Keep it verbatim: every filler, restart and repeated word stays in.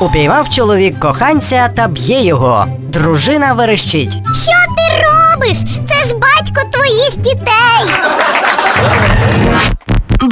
Упіймав чоловік коханця та б'є його. Дружина верещить: Що ти робиш? Це ж батько твоїх дітей!